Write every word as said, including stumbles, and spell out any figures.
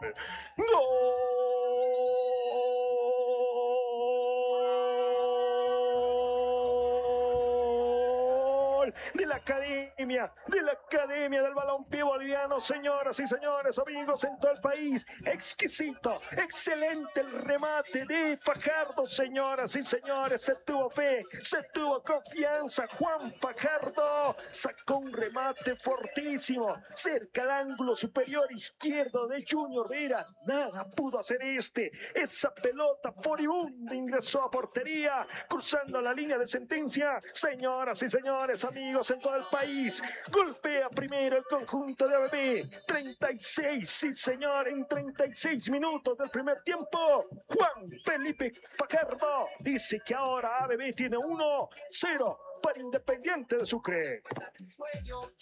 ¡Gol! De la academia, de la academia del balompié boliviano, señoras y señores, amigos en todo el país. Exquisito, excelente el remate de Fajardo, señoras y señores. Se tuvo fe, se tuvo confianza. Juan Fajardo sacó un remate fortísimo cerca al ángulo superior izquierdo de Junior Vera. Nada pudo hacer este. Esa pelota furibunda ingresó a portería, cruzando la línea de sentencia. Señoras y señores, amigos en todo el país, golpea primero el conjunto de A B B. treinta y seis, sí señor, en treinta y seis minutos del primer tiempo. Juan Felipe Fajardo dice que ahora A B B tiene uno cero para Independiente de Sucre.